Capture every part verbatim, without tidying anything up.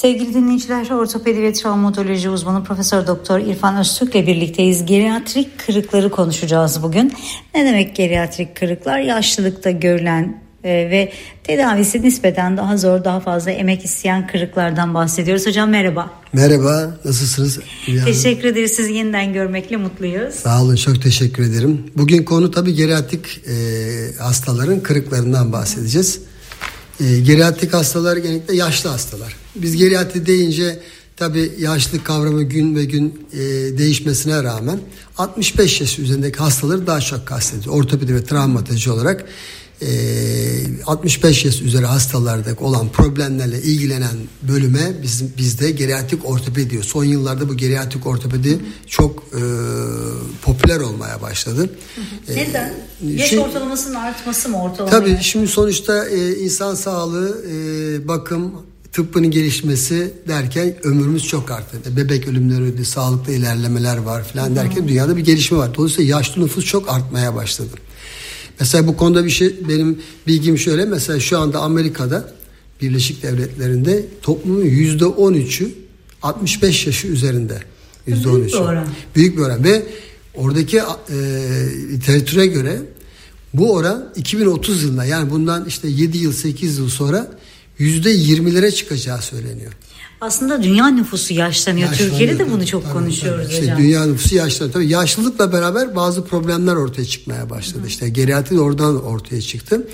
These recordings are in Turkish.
Sevgili dinleyiciler, ortopedi ve travmatoloji uzmanı Profesör Doktor İrfan Öztürk'le birlikteyiz. Geriatrik kırıkları konuşacağız bugün. Ne demek geriatrik kırıklar? Yaşlılıkta görülen e, ve tedavisi nispeten daha zor, daha fazla emek isteyen kırıklardan bahsediyoruz. Hocam merhaba. Merhaba, nasılsınız? Yani... Teşekkür ederiz. Sizi yeniden görmekle mutluyuz. Sağ olun, çok teşekkür ederim. Bugün konu tabii geriatrik e, hastaların kırıklarından bahsedeceğiz. E, geriatrik hastalar genellikle yaşlı hastalar. Biz geriatri deyince tabii yaşlı kavramı gün ve gün e, değişmesine rağmen altmış beş yaş üzerindeki hastaları daha çok kastediyor. Ortopedi ve travmatoloji olarak e, altmış beş yaş üzeri hastalarda olan problemlerle ilgilenen bölüme bizim bizde geriatrik ortopedi diyor. Son yıllarda bu geriatrik ortopedi çok e, popüler olmaya başladı. Neden? E, Yaş şimdi, ortalamasının artması mı ortalama? Tabii şimdi sonuçta e, insan sağlığı, e, bakım, tıbbın gelişmesi derken ömrümüz çok arttı. Bebek ölümleri, sağlıkta ilerlemeler var falan derken dünyada bir gelişme var. Dolayısıyla yaşlı nüfus çok artmaya başladı. Mesela bu konuda bir şey, benim bilgim şöyle, mesela şu anda Amerika'da Birleşik Devletleri'nde toplumun yüzde on üçü altmış beş yaşı üzerinde. yüzde on üçü. Büyük bir oran. Büyük bir oran ve oradaki e, literatüre göre bu oran iki bin otuz yılında, yani bundan işte yedi yıl sekiz yıl sonra yüzde yirmilere çıkacağı söyleniyor. Aslında dünya nüfusu yaşlanıyor. yaşlanıyor. Türkiye'de de bunu çok tabii, konuşuyoruz tabii. hocam. İşte dünya nüfusu yaşlanıyor. Tabii yaşlılıkla beraber bazı problemler ortaya çıkmaya başladı. Hı. İşte geriatri de oradan ortaya çıktı.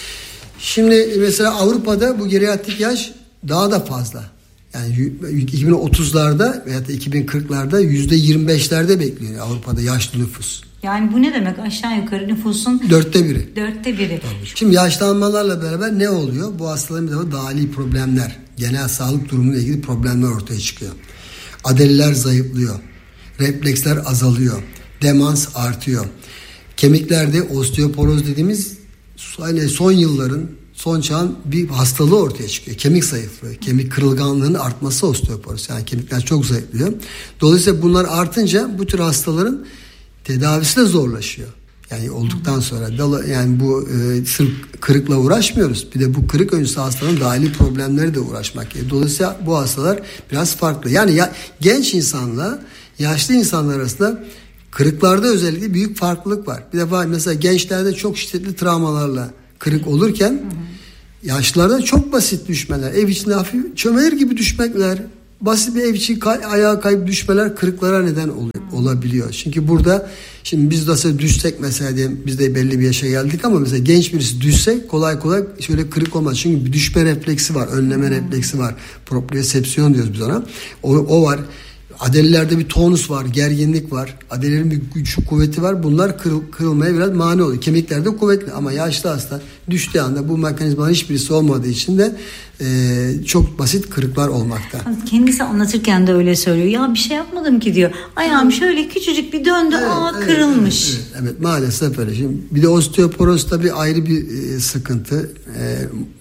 Şimdi mesela Avrupa'da bu geriatrik yaş daha da fazla. Yani iki bin otuzlarda veya da iki bin kırklarda yüzde yirmi beşlerde bekliyor Avrupa'da yaşlı nüfus. Yani bu ne demek? Aşağı yukarı nüfusun dörtte biri. Dörtte biri. Tabii. Şimdi yaşlanmalarla beraber ne oluyor? Bu hastaların bir defa dahili problemler, genel sağlık durumuyla ilgili problemler ortaya çıkıyor. Adeliler zayıflıyor. Refleksler azalıyor. Demans artıyor. Kemiklerde osteoporoz dediğimiz son yılların, son çağın bir hastalığı ortaya çıkıyor. Kemik zayıflığı, kemik kırılganlığının artması osteoporoz. Yani kemikler çok zayıflıyor. Dolayısıyla bunlar artınca bu tür hastaların tedavisi de zorlaşıyor. Yani olduktan sonra yani bu e, sırf kırıkla uğraşmıyoruz. Bir de bu kırık öncesi hastanın dahili problemleri de uğraşmak gerekiyor. Dolayısıyla bu hastalar biraz farklı. Yani ya, genç insanla yaşlı insanlar arasında kırıklarda özellikle büyük farklılık var. Bir defa mesela gençlerde çok şiddetli travmalarla kırık olurken yaşlılarda çok basit düşmeler, ev içinde hafif çömelir gibi düşmekler, basit bir ev içi kay, ayağa kayıp düşmeler kırıklara neden ol, olabiliyor. Çünkü burada şimdi biz nasıl düşsek mesela diyelim, biz de belli bir yaşa geldik ama mesela genç birisi düşse kolay kolay şöyle kırık olmaz. Çünkü bir düşme refleksi var, önleme hmm. refleksi var. Propriosepsiyon diyoruz biz ona. O, o var. Adelelerde bir tonus var, gerginlik var. Adelerin bir güç kuvveti var. Bunlar kırıl, kırılmaya biraz mani oluyor. Kemiklerde kuvvetli ama yaşlı hasta düştüğü anda bu mekanizmaların hiçbirisi olmadığı için de e, çok basit kırıklar olmakta. Kendisi anlatırken de öyle söylüyor. Ya bir şey yapmadım ki diyor. Ayağım şöyle küçücük bir döndü. Evet, aa evet, kırılmış. Evet, evet, evet maalesef öyle. Şimdi bir de osteoporoz tabii ayrı bir e, sıkıntı. E,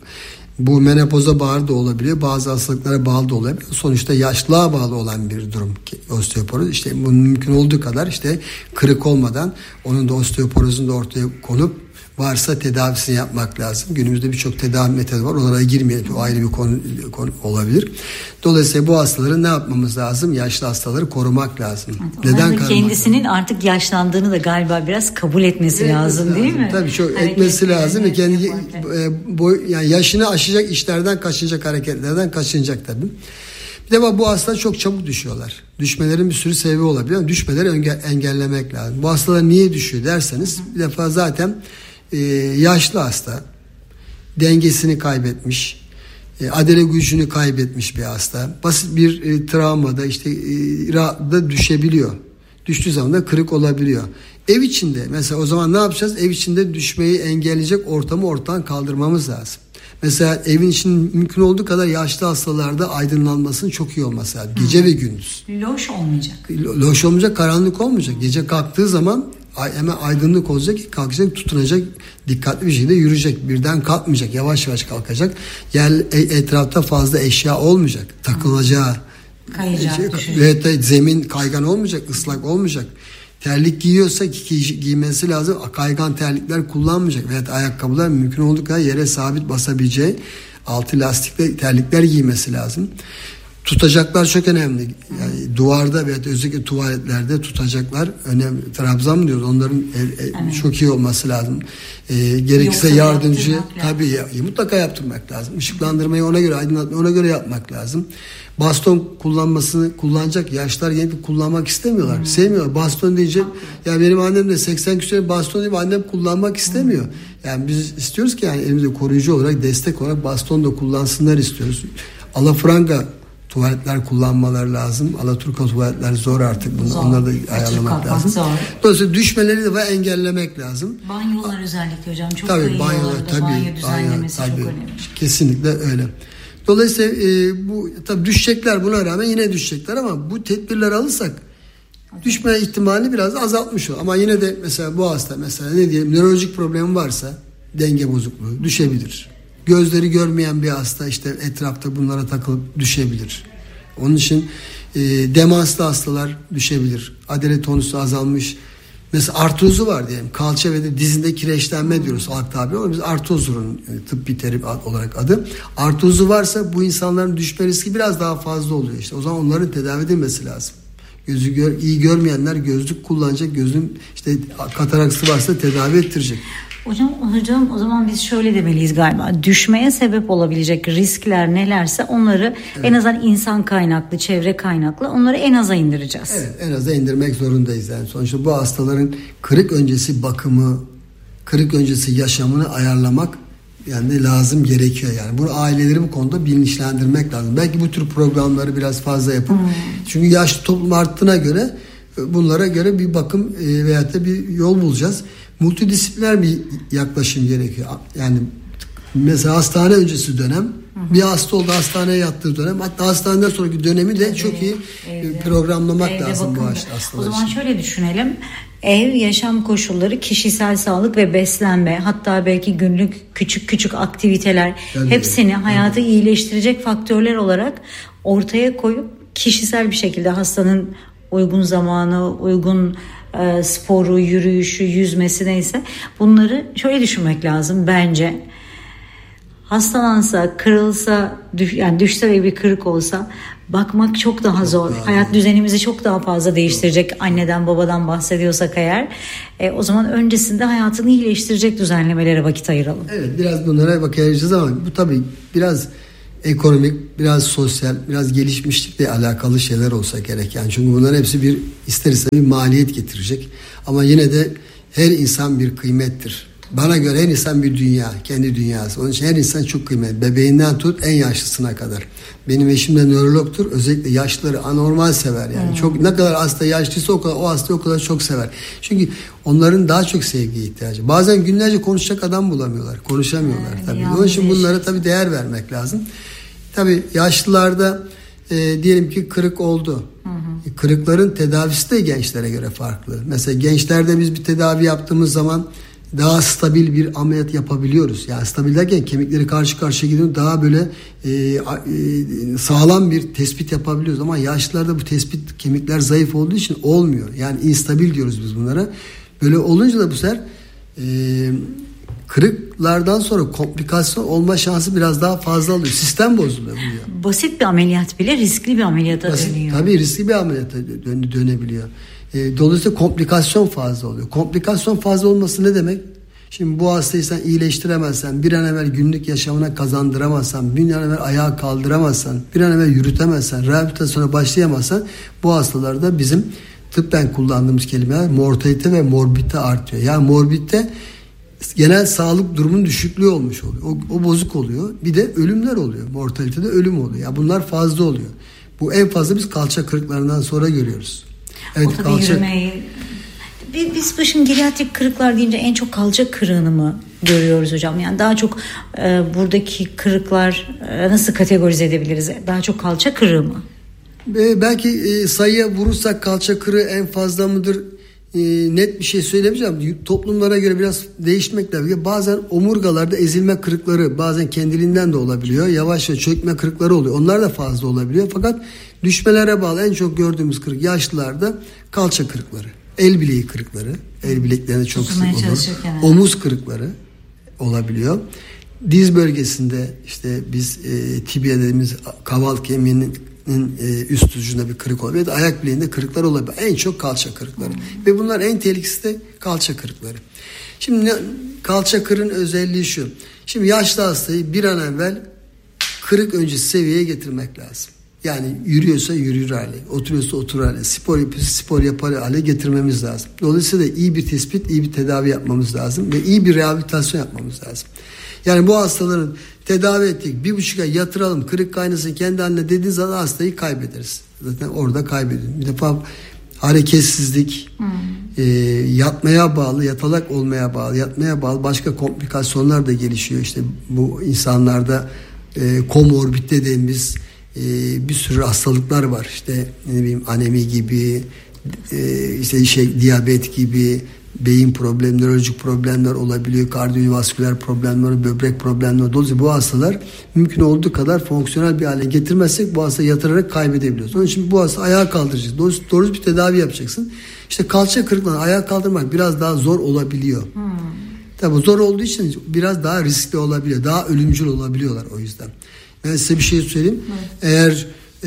Bu menopoza bağlı da olabiliyor. Bazı hastalıklara bağlı da olabilir. Sonuçta yaşlılığa bağlı olan bir durum osteoporoz. İşte bunun mümkün olduğu kadar işte kırık olmadan onun da osteoporozun da ortaya konup varsa tedavisini yapmak lazım. Günümüzde birçok tedavi metodu var. Onlara girmeyelim. O ayrı bir konu, konu olabilir. Dolayısıyla bu hastaları ne yapmamız lazım? Yaşlı hastaları korumak lazum. Evet, neden kendisinin lazım? Artık yaşlandığını da galiba biraz kabul etmesi evet, lazım, lazım değil mi? Tabii çok hareket etmesi lazım ve kendi e, boy, yani yaşını aşacak işlerden kaçınacak, hareketlerden kaçınacak tabii. Bir de bu hastalar çok çabuk düşüyorlar. Düşmelerin bir sürü sebebi olabiliyor. Düşmeleri enge- engellemek lazım. Bu hastalar niye düşüyor derseniz Hı. bir defa zaten Ee, yaşlı hasta, dengesini kaybetmiş, e, adele gücünü kaybetmiş bir hasta, basit bir e, travmada işte e, da düşebiliyor. Düştüğü zaman da kırık olabiliyor. Ev içinde mesela o zaman ne yapacağız? Ev içinde düşmeyi engelleyecek ortamı ortadan kaldırmamız lazım. Mesela evin içinin mümkün olduğu kadar yaşlı hastalarda aydınlanmasının çok iyi olması lazım. Gece hmm. ve gündüz. Loş olmayacak. Loş olmayacak, karanlık olmayacak. Gece kalktığı zaman hemen aydınlık olacak, kalkacak, tutunacak, dikkatli bir şekilde yürüyecek. Birden kalkmayacak, yavaş yavaş kalkacak. Yer, etrafta fazla eşya olmayacak. Takılacağı. Kayacak, evet, evet, zemin kaygan olmayacak, ıslak olmayacak. Terlik giyiyorsa ki giymesi lazım. Kaygan terlikler kullanmayacak. Veya ayakkabılar mümkün olduğu kadar yere sabit basabileceği altı lastikli terlikler giymesi lazım. Tutacaklar çok önemli. Yani duvarda veya özellikle tuvaletlerde tutacaklar önemli. Trabzan mı diyoruz? Onların e, e, evet. çok iyi olması lazım. E, gerekirse Yoksa yardımcı tabii ya, mutlaka yaptırmak lazım. Işıklandırmayı ona göre, aydınlatmayı ona göre yapmak lazım. Baston kullanmasını kullanacak yaşlar genellikle kullanmak istemiyorlar. Hmm. Sevmiyorlar. Baston diyecek. Ya yani benim annem de seksen küsur baston değil, annem kullanmak istemiyor. Hmm. Yani biz istiyoruz ki yani elimizde koruyucu olarak, destek olarak baston da kullansınlar istiyoruz. Alafranga tuvaletler kullanmaları lazım. Alaturka tuvaletler zor artık. Bunu, zor. Onları da ayarlamak lazım. Zor. Dolayısıyla düşmeleri de engellemek lazım. Banyolar özellikle hocam. Çok tabii, banyolar, tabii, banyo düzenlemesi banyo, tabii, çok önemli. Kesinlikle öyle. Dolayısıyla e, bu tabii düşecekler, buna rağmen yine düşecekler ama bu tedbirler alırsak düşme ihtimalini biraz azaltmış olur. Ama yine de mesela bu hasta mesela ne diyelim nörolojik problemi varsa denge bozukluğu düşebilir. Gözleri görmeyen bir hasta işte etrafta bunlara takılıp düşebilir. Onun için e, demanslı hastalar düşebilir. Adele tonusu azalmış. Mesela artrozu var diyelim. Kalça ve de dizinde kireçlenme diyoruz halk tabiri ama biz artrozurun yani tıbbi terim olarak adı. Artrozu varsa bu insanların düşme riski biraz daha fazla oluyor işte. O zaman onların tedavi edilmesi lazım. Gözü gör, iyi görmeyenler gözlük kullanacak. Gözün işte kataraksı varsa tedavi ettirecek. Hocam, hocam o zaman biz şöyle demeliyiz galiba. Düşmeye sebep olabilecek riskler nelerse onları evet. en azından insan kaynaklı, çevre kaynaklı onları en aza indireceğiz. Evet, en aza indirmek zorundayız. Yani sonuçta bu hastaların kırık öncesi bakımı, kırık öncesi yaşamını ayarlamak yani de lazım, gerekiyor yani. Bunu aileleri bu konuda bilinçlendirmek lazım. Belki bu tür programları biraz fazla yapıp hmm. çünkü yaşlı toplum arttığına göre bunlara göre bir bakım veyahut da bir yol bulacağız. Multidisipliner bir yaklaşım gerekiyor. Yani mesela hastane öncesi dönem, hı hı. bir hasta oldu hastaneye yattığı dönem, hatta hastaneden sonraki dönemi de evet, çok iyi evde, programlamak evde lazım bu hastalar için. O zaman şöyle düşünelim. Ev, yaşam koşulları, kişisel sağlık ve beslenme, hatta belki günlük küçük küçük aktiviteler yani, hepsini hayatı evet. iyileştirecek faktörler olarak ortaya koyup kişisel bir şekilde hastanın uygun zamanı, uygun e, sporu, yürüyüşü, yüzmesi neyse bunları şöyle düşünmek lazım bence. Hastalansa, kırılsa, düş, yani düşse ve bir kırık olsa bakmak çok daha zor. Çok daha Hayat zor. Düzenimizi çok daha fazla değiştirecek. Çok. Anneden babadan bahsediyorsak eğer e, o zaman öncesinde hayatını iyileştirecek düzenlemelere vakit ayıralım. Evet, biraz bunlara vakit ayıracağız ama bu tabii biraz ekonomik, biraz sosyal, biraz gelişmişlikle alakalı şeyler olsa gerek. Yani çünkü bunların hepsi bir ister istemez bir maliyet getirecek. Ama yine de her insan bir kıymettir. Bana göre her insan bir dünya, kendi dünyası. Onun için her insan çok kıymetli. Bebeğinden tut en yaşlısına kadar. Benim eşim de nörologtur. Özellikle yaşlıları anormal sever yani. Hmm. Çok ne kadar hasta yaşlıysa o kadar o hastayı o kadar çok sever. Çünkü onların daha çok sevgiye ihtiyacı. Bazen günlerce konuşacak adam bulamıyorlar. Konuşamıyorlar hmm, tabii. Onun için bunlara tabii değer vermek lazım. Tabii yaşlılarda e, diyelim ki kırık oldu. Hı hı. Kırıkların tedavisi de gençlere göre farklı. Mesela gençlerde biz bir tedavi yaptığımız zaman daha stabil bir ameliyat yapabiliyoruz. Yani stabil derken kemikleri karşı karşıya gidiyor. Daha böyle e, e, sağlam bir tespit yapabiliyoruz. Ama yaşlılarda bu tespit kemikler zayıf olduğu için olmuyor. Yani instabil diyoruz biz bunlara. Böyle olunca da bu sefer e, kırıklardan sonra komplikasyon olma şansı biraz daha fazla oluyor. Sistem bozuluyor. Basit bir ameliyat bile riskli bir ameliyata Basit, dönüyor. Tabii riskli bir ameliyata dön- dönebiliyor. E, dolayısıyla komplikasyon fazla oluyor. Komplikasyon fazla olması ne demek? Şimdi bu hastayı sen iyileştiremezsen, bir an evvel günlük yaşamına kazandıramazsan, bir an evvel ayağa kaldıramazsan, bir an evvel yürütemezsen, rehabilitasyona başlayamazsan bu hastalarda bizim tıbben kullandığımız kelimeler mortalite ve morbidite artıyor. Yani morbidite genel sağlık durumunun düşüklüğü olmuş oluyor. O, o bozuk oluyor. Bir de ölümler oluyor. Mortalitede ölüm oluyor. Yani bunlar fazla oluyor. Bu en fazla biz kalça kırıklarından sonra görüyoruz. Evet, o tabii kalça... yürümeyi... Biz bu şimdi geriatrik kırıklar deyince en çok kalça kırığını mı görüyoruz hocam? Yani daha çok e, buradaki kırıklar e, nasıl kategorize edebiliriz? Daha çok kalça kırığı mı? E, belki e, sayıya vurursak kalça kırığı en fazla mıdır? E, net bir şey söylemeyeceğim. Toplumlara göre biraz değişmekle bazen omurgalarda ezilme kırıkları bazen kendiliğinden de olabiliyor. Yavaş yavaş çökme kırıkları oluyor. Onlar da fazla olabiliyor. Fakat düşmelere bağlı en çok gördüğümüz kırık yaşlılarda kalça kırıkları. El bileği kırıkları, el bileklerinde çok sık olur. Omuz kırıkları olabiliyor. Diz bölgesinde işte biz e, tibia dediğimiz kaval kemiğinin bileğinin e, üst ucunda bir kırık olabilir. Ya da ayak bileğinde kırıklar olabilir. En çok kalça kırıkları. Hmm. Ve bunlar en tehlikelisi de kalça kırıkları. Şimdi ne, kalça kırığın özelliği şu. Şimdi yaşlı hastayı bir an evvel kırık öncesi seviyeye getirmek lazım. Yani yürüyorsa yürür hale, oturuyorsa oturur hale, spor yapıyorsa spor yapar hale getirmemiz lazım. Dolayısıyla iyi bir tespit, iyi bir tedavi yapmamız lazım ve iyi bir rehabilitasyon yapmamız lazım. Yani bu hastaların tedavi ettik, bir buçuk ay yatıralım, kırık kaynasın kendi haline dediğiniz zaman hastayı kaybederiz. Zaten orada kaybediyoruz. Bir defa hareketsizlik, hmm. e, yatmaya bağlı, yatalak olmaya bağlı, yatmaya bağlı başka komplikasyonlar da gelişiyor. İşte bu insanlarda e, komorbid dediğimiz e, bir sürü hastalıklar var. İşte ne bileyim anemi gibi, e, işte şey diyabet gibi, beyin problemleri, nörolojik problemler olabiliyor, kardiyovasküler problemler, böbrek problemleri. Dolayısıyla bu hastalar mümkün olduğu kadar fonksiyonel bir hale getirmezsek bu hastayı yatırarak kaybedebiliyoruz. Onun için bu hasta ayağa kaldıracaksın. Doğru, doğru bir tedavi yapacaksın. İşte kalça kırıklığını ayağa kaldırmak biraz daha zor olabiliyor. Hmm. Tabii zor olduğu için biraz daha riskli olabiliyor. Daha ölümcül olabiliyorlar o yüzden. Ben size bir şey söyleyeyim. Hmm. Eğer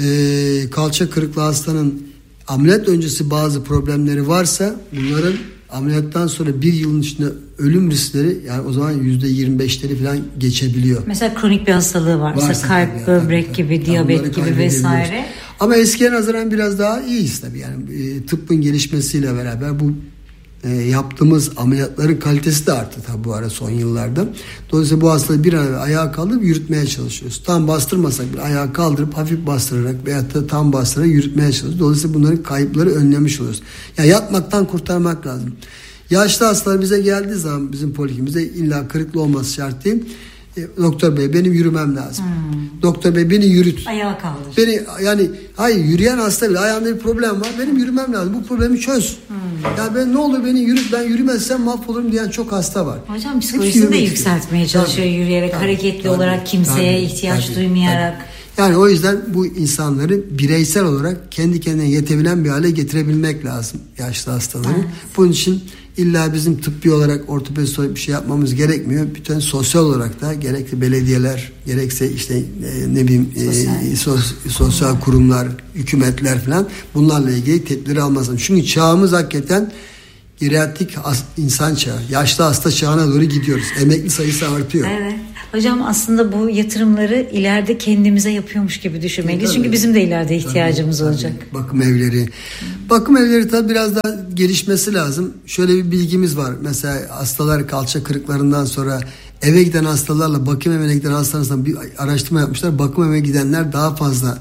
e, kalça kırıklı hastanın ameliyat öncesi bazı problemleri varsa bunların ameliyattan sonra bir yılın içinde ölüm riskleri yani o zaman yüzde yirmi beşleri falan geçebiliyor. Mesela kronik bir hastalığı var. Varsa mesela kalp, yani, böbrek tabii, gibi, tabii, diyabet gibi vesaire. Ama eskiye nazaran biraz daha iyiyiz tabii. Yani e, tıbbın gelişmesiyle beraber bu e, yaptığımız ameliyatların kalitesi de arttı tabii bu ara son yıllarda. Dolayısıyla bu hastalığı bir an evvel ayağa kaldırıp yürütmeye çalışıyoruz. Tam bastırmasak bile ayağa kaldırıp hafif bastırarak veyahut da tam bastırarak yürütmeye çalışıyoruz. Dolayısıyla bunların kayıpları önlemiş oluyoruz. Yani yatmaktan kurtarmak lazım. Yaşlı hastalar bize geldiği zaman bizim poliklinikimize illa kırıklı olması şart değil. E, doktor bey benim yürümem lazım. Hmm. Doktor bey beni yürüt. Ayağa kaldır. Beni yani hayır yürüyen hasta bile ayağında bir problem var. Benim yürümem lazım. Bu problemi çöz. Hmm. Ya ben ne olur beni yürüt ben yürümezsem mahvolurum diyen çok hasta var. Hocam psikolojisini de yükseltmeye çalışıyor tabii. yürüyerek tabii. hareketli tabii. olarak kimseye tabii. ihtiyaç tabii. duymayarak. Tabii. Yani o yüzden bu insanları bireysel olarak kendi kendine yetebilen bir hale getirebilmek lazım yaşlı hastaları. Evet. Bunun için illa bizim tıbbi olarak ortopedi bir şey yapmamız gerekmiyor. Bütün sosyal olarak da gerekli belediyeler, gerekse işte e, ne bileyim sosyal, e, sos, sosyal kurumlar, hükümetler falan bunlarla ilgili tedbirleri alması lazım. Çünkü çağımız hakikaten geriatrik insan çağı, yaşlı hasta çağına doğru gidiyoruz. Emekli sayısı artıyor. Evet. Hocam aslında bu yatırımları ileride kendimize yapıyormuş gibi düşünmeliyiz. Tabii, çünkü bizim de ileride ihtiyacımız tabii, olacak. Tabii. Bakım evleri. Bakım evleri tabii biraz daha gelişmesi lazım. Şöyle bir bilgimiz var. Mesela hastalar kalça kırıklarından sonra eve giden hastalarla bakım evine giden hastalarla bir araştırma yapmışlar. Bakım evine gidenler daha fazla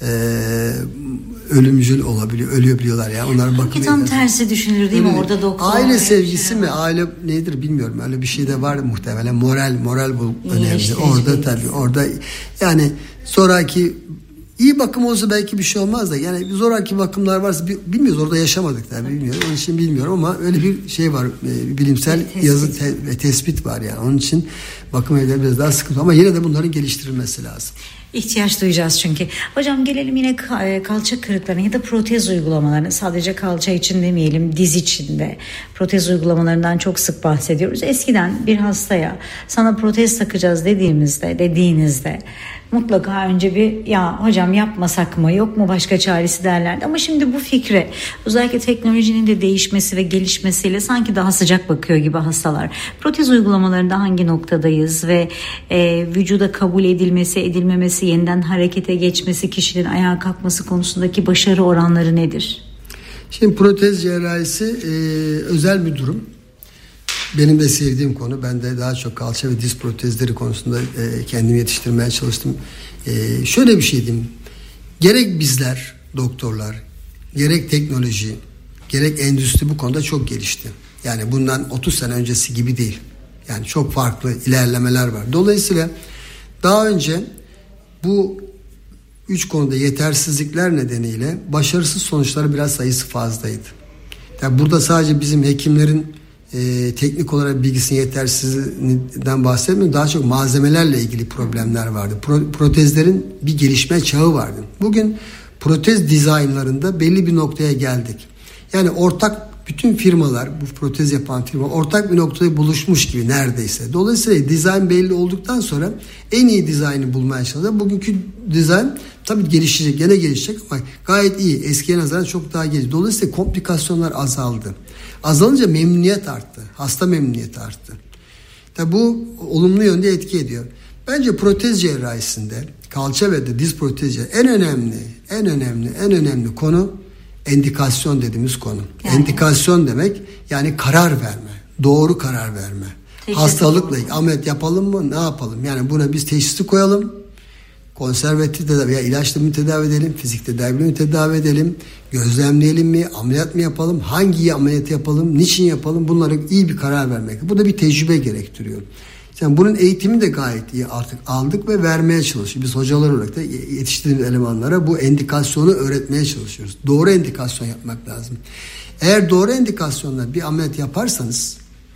Ee, ölümcül olabiliyor, ölüyebiliyorlar ya. Onlar bakım tam tersi düşünülür değil mi? Orada doktor. Aile sevgisi mi? Aile nedir bilmiyorum. Öyle bir şey de var muhtemelen. Moral, moral bu önemli. Orada tabii, orada yani zoraki iyi bakım olsa belki bir şey olmaz da yani zoraki bakımlar varsa bilmiyoruz. Orada yaşamadık tabii bilmiyorum. Onun için bilmiyorum ama öyle bir şey var. Bir bilimsel tespit. yazı te, ve tespit var yani. Onun için bakım evleri biraz daha sıkıntı ama yine de bunların geliştirilmesi lazım. İhtiyaç duyacağız çünkü. Hocam gelelim yine kalça kırıklarına ya da protez uygulamalarına. Sadece kalça için demeyelim, diz için de protez uygulamalarından çok sık bahsediyoruz. Eskiden bir hastaya sana protez takacağız dediğimizde, dediğinizde mutlaka önce bir ya hocam yapmasak mı, yok mu başka çaresi derlerdi. Ama şimdi bu fikre özellikle teknolojinin de değişmesi ve gelişmesiyle sanki daha sıcak bakıyor gibi hastalar. Protez uygulamalarında hangi noktadayız ve e, vücuda kabul edilmesi, edilmemesi, yeniden harekete geçmesi, kişinin ayağa kalkması konusundaki başarı oranları nedir? Şimdi protez cerrahisi e, özel bir durum. Benim de sevdiğim konu. Ben de daha çok kalça ve diz protezleri konusunda e, kendimi yetiştirmeye çalıştım. E, şöyle bir şey diyeyim. Gerek bizler, doktorlar, gerek teknoloji, gerek endüstri bu konuda çok gelişti. Yani bundan otuz sene öncesi gibi değil. Yani çok farklı ilerlemeler var. Dolayısıyla daha önce bu üç konuda yetersizlikler nedeniyle başarısız sonuçları biraz sayısı fazlaydı. Yani burada sadece bizim hekimlerin e, teknik olarak bilgisinin yetersizliğinden bahsetmiyorum. Daha çok malzemelerle ilgili problemler vardı. Pro, protezlerin bir gelişme çağı vardı. Bugün protez dizaynlarında belli bir noktaya geldik. Yani ortak bütün firmalar, bu protez yapan firma ortak bir noktada buluşmuş gibi neredeyse. Dolayısıyla dizayn belli olduktan sonra en iyi dizaynı bulmaya çalışıyorlar. Bugünkü dizayn tabii gelişecek, gene gelişecek ama gayet iyi. Eskiye nazaran çok daha gelişti. Dolayısıyla komplikasyonlar azaldı. Azalınca memnuniyet arttı. Hasta memnuniyeti arttı. Tabii bu olumlu yönde etki ediyor. Bence protez cerrahisinde, kalça ve de diz protezi en önemli, en önemli, en önemli konu endikasyon dediğimiz konu. Yani. Endikasyon demek yani karar verme, doğru karar verme. Teşekkür Hastalıkla ameliyat yapalım mı, ne yapalım? Yani buna biz teşhisi koyalım, konservatif tedavi veya ilaçla mı tedavi edelim, fizik tedaviyle mi tedavi edelim, gözlemleyelim mi, ameliyat mı yapalım, hangi ameliyat yapalım, niçin yapalım, bunlara iyi bir karar vermek. Bu da bir tecrübe gerektiriyor. Yani bunun eğitimi de gayet iyi artık aldık ve vermeye çalışıyoruz. Biz hocalar olarak da yetiştirdiğimiz elemanlara bu endikasyonu öğretmeye çalışıyoruz. Doğru endikasyon yapmak lazım. Eğer doğru endikasyonla bir ameliyat yaparsanız,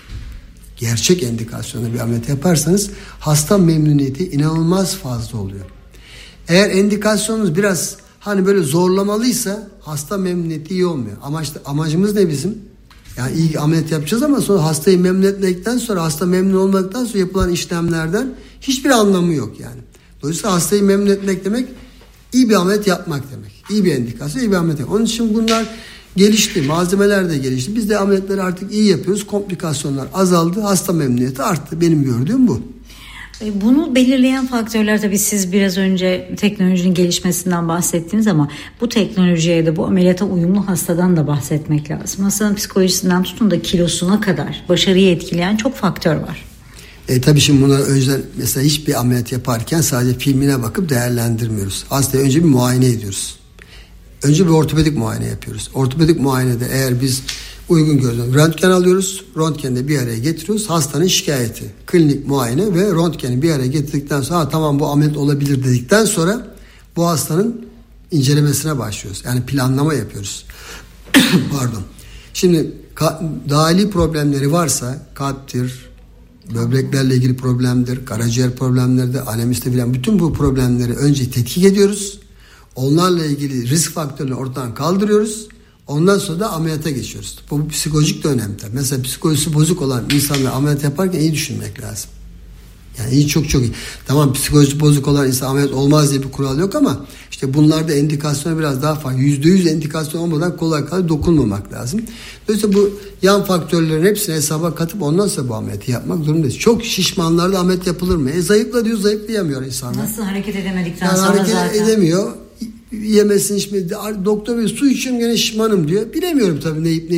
gerçek endikasyonla bir ameliyat yaparsanız hasta memnuniyeti inanılmaz fazla oluyor. Eğer endikasyonunuz biraz hani böyle zorlamalıysa hasta memnuniyeti iyi olmuyor. Ama işte amacımız ne bizim? Yani iyi ameliyat yapacağız ama sonra hastayı memnun etmekten sonra, hasta memnun olmaktan sonra yapılan işlemlerden hiçbir anlamı yok yani. Dolayısıyla hastayı memnun etmek demek iyi bir ameliyat yapmak demek. İyi bir endikasyon, iyi bir ameliyat yapmak. Onun için bunlar gelişti, malzemeler de gelişti. Biz de ameliyatları artık iyi yapıyoruz. Komplikasyonlar azaldı, hasta memnuniyeti arttı. Benim gördüğüm bu. Bunu belirleyen faktörler, tabii siz biraz önce teknolojinin gelişmesinden bahsettiniz ama bu teknolojiye de bu ameliyata uyumlu hastadan da bahsetmek lazım. Hastanın psikolojisinden tutun da kilosuna kadar başarıyı etkileyen çok faktör var. E tabii şimdi buna önceden mesela hiçbir ameliyat yaparken sadece filmine bakıp değerlendirmiyoruz. Hastayı önce bir muayene ediyoruz. Önce bir ortopedik muayene yapıyoruz. Ortopedik muayenede eğer biz uygun gördüğümüz röntgen alıyoruz. Röntgeni bir araya getiriyoruz. Hastanın şikayeti, klinik muayene ve röntgeni bir araya getirdikten sonra ha, tamam bu ameliyat olabilir dedikten sonra bu hastanın incelemesine başlıyoruz. Yani planlama yapıyoruz. Pardon. Şimdi ka- dahili problemleri varsa kalptir, böbreklerle ilgili problemdir, karaciğer problemleri de, anemiste filan, bütün bu problemleri önce tetkik ediyoruz. Onlarla ilgili risk faktörlerini ortadan kaldırıyoruz. Ondan sonra da ameliyata geçiyoruz. Bu psikolojik de önemli. Mesela psikolojisi bozuk olan insanla ameliyat yaparken iyi düşünmek lazım. Yani iyi, çok çok iyi. Tamam, psikolojisi bozuk olan insan ameliyat olmaz diye bir kural yok ama işte bunlarda endikasyona biraz daha farklı. Yüzde yüz endikasyon olmadan kolay kolay dokunmamak lazım. Dolayısıyla bu yan faktörlerin hepsini hesaba katıp ondan sonra bu ameliyatı yapmak zorundayız. Çok şişmanlarda ameliyat yapılır mı? E zayıfla diyor, zayıflayamıyor insanlar. Nasıl hareket edemedikten yani sonra hareket zaten. edemiyor. Yemesin, içmedi. Doktor bey su içiyorum gene şişmanım diyor. Bilemiyorum tabii ne yiyip ne